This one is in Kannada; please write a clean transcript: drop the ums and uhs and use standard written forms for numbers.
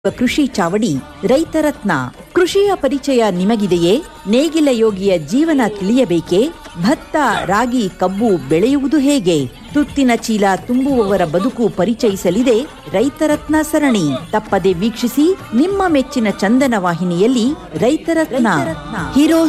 ಕೃಷಿ ಚಾವಡಿ ರೈತರತ್ನ. ಕೃಷಿಯ ಪರಿಚಯ ನಿಮಗಿದೆಯೇ? ನೇಗಿಲ ಯೋಗಿಯ ಜೀವನ ತಿಳಿಯಬೇಕೇ? ಭತ್ತ, ರಾಗಿ, ಕಬ್ಬು ಬೆಳೆಯುವುದು ಹೇಗೆ? ತುತ್ತಿನ ಚೀಲ ತುಂಬುವವರ ಬದುಕು ಪರಿಚಯಿಸಲಿದೆ ರೈತರತ್ನ ಸರಣಿ. ತಪ್ಪದೆ ವೀಕ್ಷಿಸಿ ನಿಮ್ಮ ಮೆಚ್ಚಿನ ಚಂದನ ವಾಹಿನಿಯಲ್ಲಿ ರೈತರತ್ನ. ಹೀರೋ